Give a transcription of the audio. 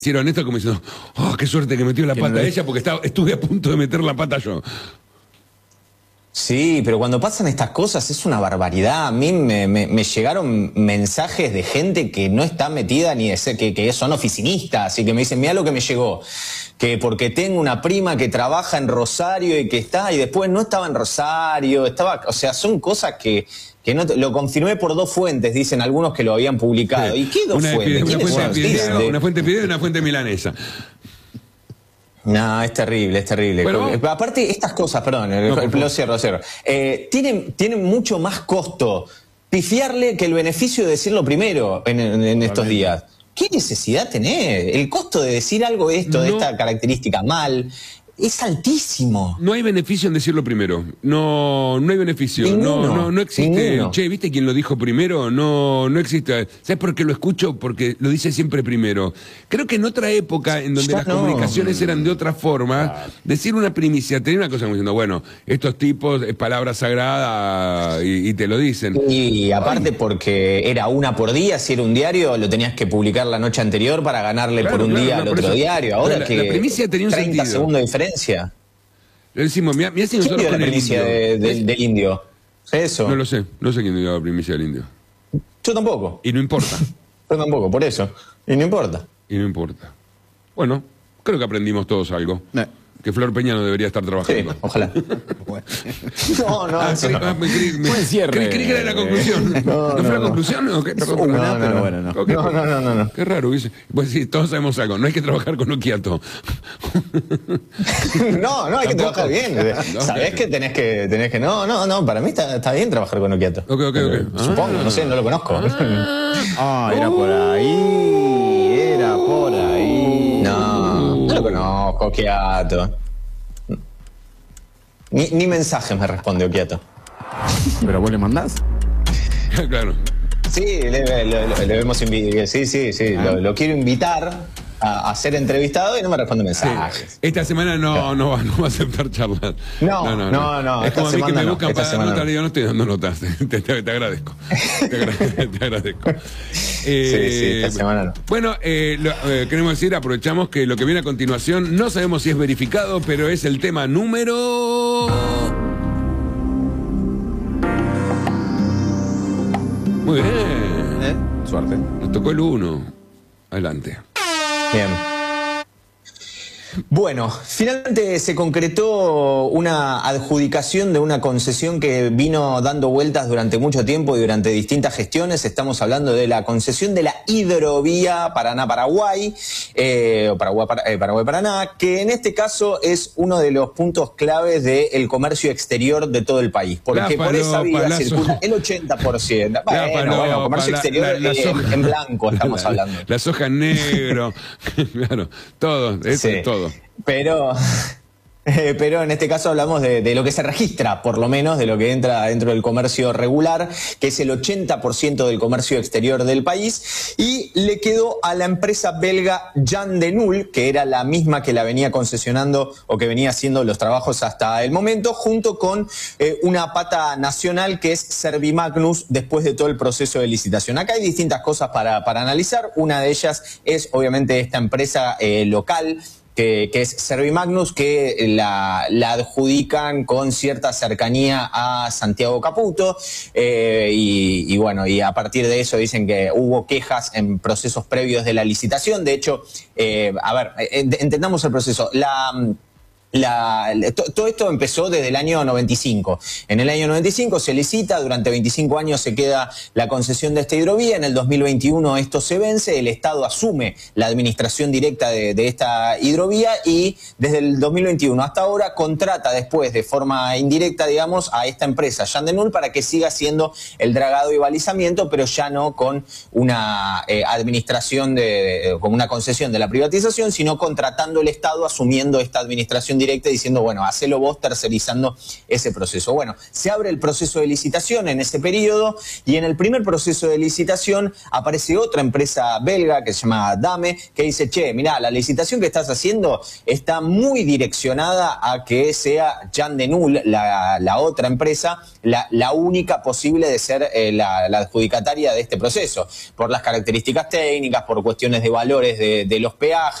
hicieron esto como diciendo, oh, qué suerte que metió la pata ella, porque estuve a punto de meter la pata yo. Sí, pero cuando pasan estas cosas es una barbaridad. A mí me llegaron mensajes de gente que no está metida ni de ser, que son oficinistas y que me dicen, mira lo que me llegó, que porque tengo una prima que trabaja en Rosario y que está, y después no estaba en Rosario, estaba, o sea, son cosas que no lo confirmé por 2 fuentes, dicen algunos que lo habían publicado. ¿Y qué 2 fuentes? Una fuente Fideo y una fuente milanesa. No, es terrible, es terrible. Bueno, aparte, estas cosas, perdón, lo cierro. Tienen mucho más costo pifiarle que el beneficio de decirlo primero en estos días. ¿Qué necesidad tenés? El costo de decir algo de esta característica mal es altísimo. No hay beneficio en decirlo primero. No hay beneficio. No existe. Ninguno. Che, ¿viste quién lo dijo primero? No existe. ¿Sabes por qué lo escucho? Porque lo dice siempre primero. Creo que en otra época, en donde las comunicaciones eran de otra forma, decir una primicia, tenía una cosa como diciendo, bueno, estos tipos es palabra sagrada y te lo dicen. Y aparte porque era una por día, si era un diario, lo tenías que publicar la noche anterior para ganarle por un día al otro diario. Ahora la primicia tenía un 30 sentido. segundos de diferencia. Le decimos, mirá si nosotros ¿Quién dio la primicia del indio? ¿Eso? No lo sé, no sé quién dio la primicia del indio. Yo tampoco. Y no importa. Yo tampoco, por eso. Y no importa. Y no importa. Bueno, creo que aprendimos todos algo. Que Flor Peña no debería estar trabajando. Sí, ojalá. No. Buen cierre. Creí que era la conclusión. ¿No fue la conclusión? ¿O qué? Pero bueno, no. Qué raro. Pues sí, todos sabemos algo. No hay que trabajar con Occhiato. No, hay que trabajar bien. Sabés que tenés que... No, para mí está bien trabajar con Occhiato. Ok. Supongo, no sé, no lo conozco. Era por ahí. No lo conozco, Occhiato. Ni mensajes me responde Occhiato. ¿Pero vos le mandás? Claro. Sí, le vemos invitar. Sí. Lo quiero invitar a ser entrevistado y no me responde mensajes. Sí. Esta semana no va a aceptar charlas. No. Es como a mí que me buscan para dar notas, no. yo no estoy dando notas. Te agradezco. Te agradezco. Sí, esta semana no. Bueno, queremos decir, aprovechamos que lo que viene a continuación, no sabemos si es verificado, pero es el tema número... Muy bien. Suerte. Nos tocó el 1. Adelante. Bien. Bueno, finalmente se concretó una adjudicación de una concesión que vino dando vueltas durante mucho tiempo y durante distintas gestiones. Estamos hablando de la concesión de la hidrovía Paraná-Paraguay, Paraguay-Paraná, que en este caso es uno de los puntos claves del comercio exterior de todo el país. Porque por esa vía circula el 80%. Bueno, comercio exterior en blanco estamos hablando. La soja en negro, claro, todo, eso es todo. Pero en este caso hablamos de lo que se registra, por lo menos, de lo que entra dentro del comercio regular, que es el 80% del comercio exterior del país, y le quedó a la empresa belga Jan de Nul, que era la misma que la venía concesionando o que venía haciendo los trabajos hasta el momento, junto con una pata nacional que es Servimagnus, después de todo el proceso de licitación. Acá hay distintas cosas para analizar. Una de ellas es, obviamente, esta empresa local, que es Servimagnus, que la adjudican con cierta cercanía a Santiago Caputo, y bueno, y a partir de eso dicen que hubo quejas en procesos previos de la licitación. De hecho, entendamos el proceso. Todo esto empezó desde el año 95. En el año 95 se licita, durante 25 años se queda la concesión de esta hidrovía. En el 2021 esto se vence, el Estado asume la administración directa de esta hidrovía y desde el 2021 hasta ahora contrata después de forma indirecta, digamos, a esta empresa Jan de Nul para que siga haciendo el dragado y balizamiento, pero ya no con una administración con una concesión de la privatización, sino contratando el Estado, asumiendo esta administración indirecta diciendo, bueno, hacelo vos tercerizando ese proceso. Bueno, se abre el proceso de licitación en ese periodo y en el primer proceso de licitación aparece otra empresa belga que se llama Dame, que dice, che, mirá, la licitación que estás haciendo está muy direccionada a que sea Jan de Null, la otra empresa, la única posible de ser la adjudicataria de este proceso, por las características técnicas, por cuestiones de valores de los peajes.